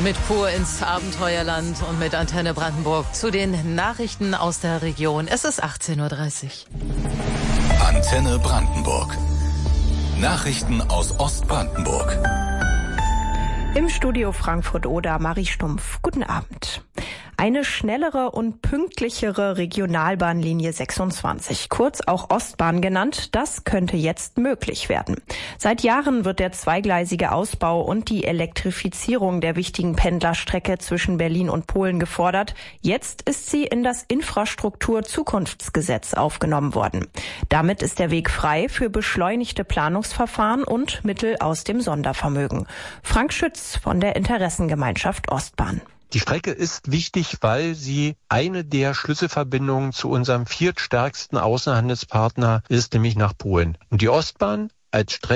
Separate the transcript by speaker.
Speaker 1: Mit Pur ins Abenteuerland und mit Antenne Brandenburg zu den Nachrichten aus der Region. Es ist 18:30 Uhr.
Speaker 2: Antenne Brandenburg. Nachrichten aus Ostbrandenburg.
Speaker 3: Im Studio Frankfurt-Oder, Marie Stumpf. Guten Abend. Eine schnellere und pünktlichere Regionalbahnlinie 26, kurz auch Ostbahn genannt, das könnte jetzt möglich werden. Seit Jahren wird der zweigleisige Ausbau und die Elektrifizierung der wichtigen Pendlerstrecke zwischen Berlin und Polen gefordert. Jetzt ist sie in das Infrastruktur-Zukunftsgesetz aufgenommen worden. Damit ist der Weg frei für beschleunigte Planungsverfahren und Mittel aus dem Sondervermögen. Frank Schütz von der Interessengemeinschaft Ostbahn.
Speaker 4: Die Strecke ist wichtig, weil sie eine der Schlüsselverbindungen zu unserem viertstärksten Außenhandelspartner ist, nämlich nach Polen. Und die Ostbahn als Strecke